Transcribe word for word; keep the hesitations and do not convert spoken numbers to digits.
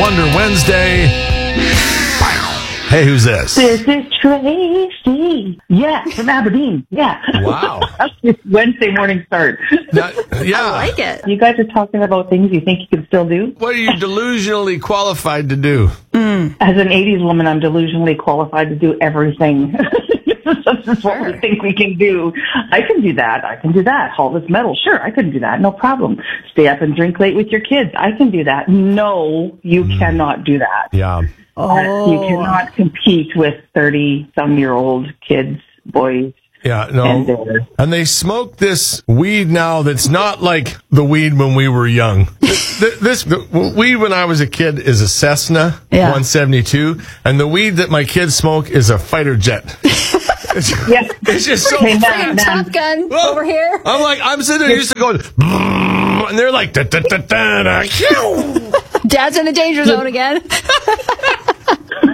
Wonder Wednesday. Hey, who's this? This is Tracy. Yeah, from Aberdeen. Yeah. Wow. That's this Wednesday morning start. That, yeah. I like it. You guys are talking about things you think you can still do. What are you delusionally qualified to do? Mm. As an eighties woman, I'm delusionally qualified to do everything. This is what we think we can do. I can do that. I can do that. Haul this metal. Sure, I can do that. No problem. Stay up and drink late with your kids. I can do that. No, you mm. cannot do that. Yeah. Oh. You cannot compete with thirty-some-year-old kids, boys. Yeah, no. And, and they smoke this weed now that's not like the weed when we were young. this, this the weed when I was a kid is a Cessna yeah. one seventy-two, and the weed that my kids smoke is a fighter jet. It's, yeah. it's just so hey, man, Top Gun well, over here. I'm like, I'm sitting there used to go, and they're like, da, da, da, da, da, Dad's in the danger zone again.